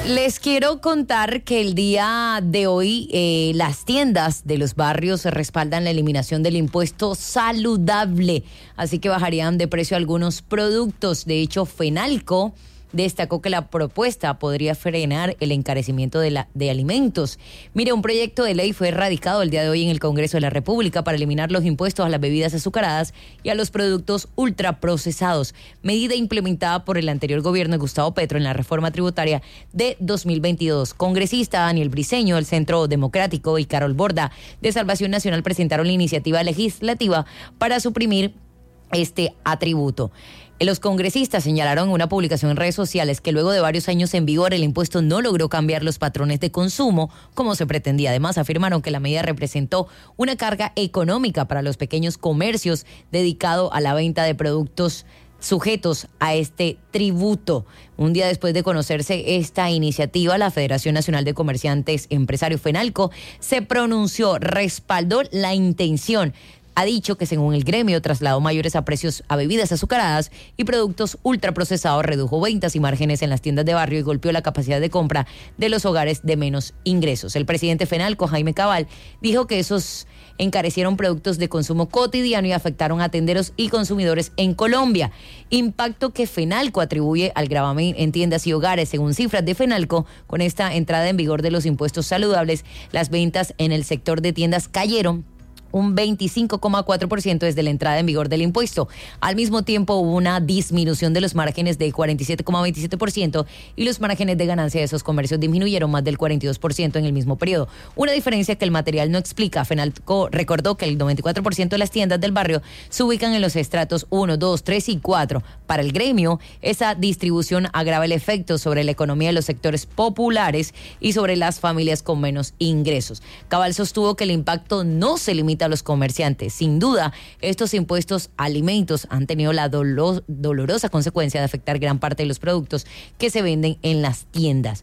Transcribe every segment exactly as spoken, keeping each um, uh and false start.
Les quiero contar que el día de hoy eh, las tiendas de los barrios respaldan la eliminación del impuesto saludable, así que bajarían de precio algunos productos. De hecho, Fenalco destacó que la propuesta podría frenar el encarecimiento de, la, de alimentos. Mire, un proyecto de ley fue radicado el día de hoy en el Congreso de la República para eliminar los impuestos a las bebidas azucaradas y a los productos ultraprocesados, medida implementada por el anterior gobierno de Gustavo Petro en la reforma tributaria de dos mil veintidós. Congresista Daniel Briceño, del Centro Democrático, y Carol Borda, de Salvación Nacional, presentaron la iniciativa legislativa para suprimir este atributo. Los congresistas señalaron en una publicación en redes sociales que luego de varios años en vigor el impuesto no logró cambiar los patrones de consumo como se pretendía. Además, afirmaron que la medida representó una carga económica para los pequeños comercios dedicados a la venta de productos sujetos a este tributo. Un día después de conocerse esta iniciativa, la Federación Nacional de Comerciantes Empresarios, Fenalco, se pronunció, respaldó la intención. Ha dicho que según el gremio trasladó mayores aprecios a bebidas azucaradas y productos ultraprocesados, redujo ventas y márgenes en las tiendas de barrio y golpeó la capacidad de compra de los hogares de menos ingresos. El presidente Fenalco, Jaime Cabal, dijo que esos encarecieron productos de consumo cotidiano y afectaron a tenderos y consumidores en Colombia. Impacto que Fenalco atribuye al gravamen en tiendas y hogares. Según cifras de Fenalco, con esta entrada en vigor de los impuestos saludables, las ventas en el sector de tiendas cayeron un veinticinco coma cuatro por ciento desde la entrada en vigor del impuesto. Al mismo tiempo hubo una disminución de los márgenes del cuarenta y siete coma veintisiete por ciento y los márgenes de ganancia de esos comercios disminuyeron más del cuarenta y dos por ciento en el mismo periodo. Una diferencia que el material no explica. Fenalco recordó que el noventa y cuatro por ciento de las tiendas del barrio se ubican en los estratos uno, dos, tres y cuatro. Para el gremio, esa distribución agrava el efecto sobre la economía de los sectores populares y sobre las familias con menos ingresos. Cabal sostuvo que el impacto no se limita a los comerciantes. Sin duda, estos impuestos a alimentos han tenido la dolo- dolorosa consecuencia de afectar gran parte de los productos que se venden en las tiendas.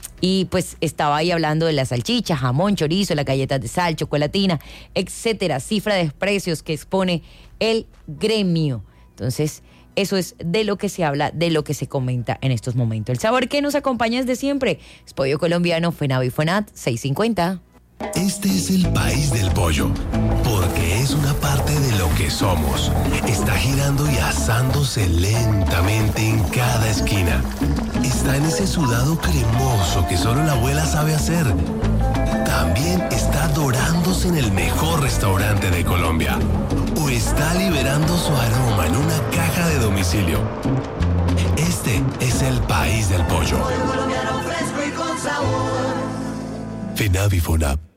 Y pues estaba ahí hablando de la salchicha, jamón, chorizo, las galletas de sal, chocolatina, etcétera. Cifra de precios que expone el gremio. Entonces, eso es de lo que se habla, de lo que se comenta en estos momentos. El sabor que nos acompaña desde siempre es pollo colombiano, Fenab y Fonat, seiscientos cincuenta. Este es el país del pollo, porque es una parte de lo que somos. Está girando y asándose lentamente en cada esquina. Está en ese sudado cremoso que solo la abuela sabe hacer. También está dorándose en el mejor restaurante de Colombia. O está liberando su aroma en una caja de domicilio. Este es el país del pollo. Pollo colombiano fresco y con sabor. Fenab y Fonab.